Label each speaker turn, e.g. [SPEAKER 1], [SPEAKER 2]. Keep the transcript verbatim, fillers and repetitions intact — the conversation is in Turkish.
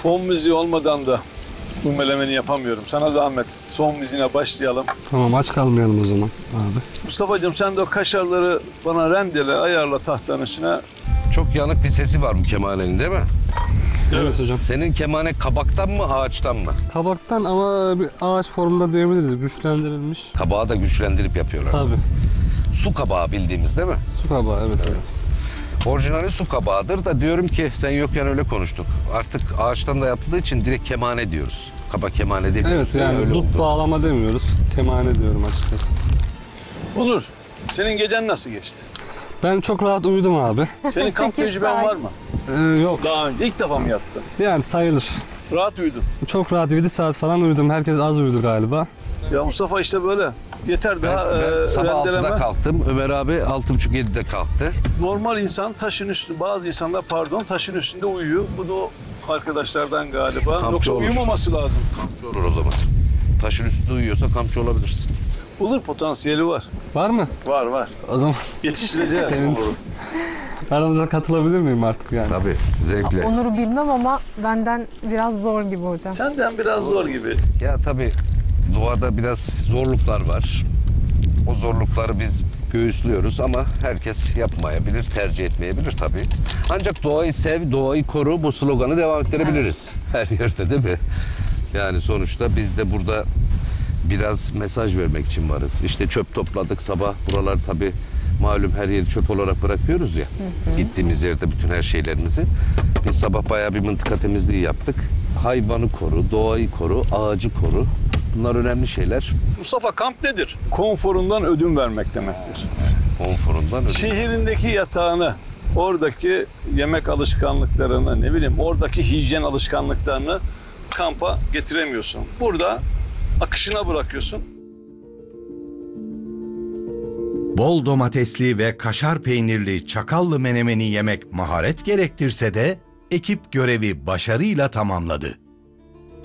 [SPEAKER 1] Fon müziği olmadan da bu melemeni yapamıyorum. Sana zahmet. Son müziğine başlayalım.
[SPEAKER 2] Tamam, aç kalmayalım o zaman abi.
[SPEAKER 1] Mustafa'cığım sen de o kaşarları bana rendele, ayarla tahtanın üstüne.
[SPEAKER 3] Çok yanık bir sesi var bu kemanenin değil mi?
[SPEAKER 2] Evet hocam.
[SPEAKER 3] Senin kemane kabaktan mı ağaçtan mı?
[SPEAKER 2] Kabaktan ama bir ağaç formunda diyebiliriz. Güçlendirilmiş.
[SPEAKER 3] Kabağı da güçlendirip yapıyorlar.
[SPEAKER 2] Tabii.
[SPEAKER 3] Su kabağı bildiğimiz değil mi?
[SPEAKER 2] Su kabağı, evet evet.
[SPEAKER 3] Orijinali su kabağıdır da diyorum ki sen yokken öyle konuştuk. Artık ağaçtan da yapıldığı için direkt kemane diyoruz. Kaba kemane demiyoruz.
[SPEAKER 2] Evet, yani
[SPEAKER 3] öyle
[SPEAKER 2] dut
[SPEAKER 3] oldu.
[SPEAKER 2] bağlama demiyoruz. Kemane diyorum açıkçası.
[SPEAKER 1] Onur, senin gecen nasıl geçti?
[SPEAKER 2] Ben çok rahat uyudum abi.
[SPEAKER 1] Senin kamp
[SPEAKER 4] Sekiz
[SPEAKER 1] tecrüben
[SPEAKER 4] saat.
[SPEAKER 1] var mı?
[SPEAKER 2] Ee, yok.
[SPEAKER 1] Daha önce ilk defa mı yattın?
[SPEAKER 2] Yani sayılır.
[SPEAKER 1] Rahat uyudun.
[SPEAKER 2] Çok rahat yedi saat falan uyudum. Herkes az uyudu galiba.
[SPEAKER 1] Ya Mustafa işte böyle. Yeter
[SPEAKER 3] Ben,
[SPEAKER 1] daha
[SPEAKER 3] ben
[SPEAKER 1] e,
[SPEAKER 3] sabah altıda
[SPEAKER 1] rendeleme.
[SPEAKER 3] kalktım. Ömer abi altı buçuk yedide kalktı.
[SPEAKER 1] Normal insan taşın üstü, bazı insanlar pardon taşın üstünde uyuyor. Bu da o arkadaşlardan galiba.
[SPEAKER 3] Kampçı
[SPEAKER 1] Yoksa
[SPEAKER 3] olur.
[SPEAKER 1] uyumaması lazım.
[SPEAKER 3] Kampçı olur o zaman. Taşın üstünde uyuyorsa kampçı olabilirsin.
[SPEAKER 1] Olur, potansiyeli var.
[SPEAKER 2] Var mı?
[SPEAKER 1] Var var.
[SPEAKER 2] O zaman
[SPEAKER 1] Yetiştireceğiz
[SPEAKER 2] Senin-
[SPEAKER 1] Onur'u.
[SPEAKER 2] aramıza katılabilir miyim artık yani?
[SPEAKER 3] Tabii zevkle.
[SPEAKER 4] Onur'u bilmem ama benden biraz zor gibi hocam.
[SPEAKER 1] Senden biraz zor gibi.
[SPEAKER 3] Ya tabii doğada biraz zorluklar var. O zorlukları biz göğüslüyoruz ama herkes yapmayabilir, tercih etmeyebilir tabii. Ancak doğayı sev, doğayı koru bu sloganı devam ettirebiliriz. Her yerde değil mi? Yani sonuçta biz de burada biraz mesaj vermek için varız. İşte çöp topladık sabah. Buralar tabii malum her yeri çöp olarak bırakıyoruz ya. Hı hı. Gittiğimiz yerde bütün her şeylerimizi. Biz sabah bayağı bir mıntıka temizliği yaptık. Hayvanı koru, doğayı koru, ağacı koru. Bunlar önemli şeyler.
[SPEAKER 1] Mustafa, kamp nedir? Konforundan ödün vermek demektir.
[SPEAKER 3] Konforundan ödün.
[SPEAKER 1] Şehrindeki yatağını, oradaki yemek alışkanlıklarını, ne bileyim oradaki hijyen alışkanlıklarını kampa getiremiyorsun. Burada akışına bırakıyorsun.
[SPEAKER 5] Bol domatesli ve kaşar peynirli çakallı menemeni yemek maharet gerektirse de ekip görevi başarıyla tamamladı.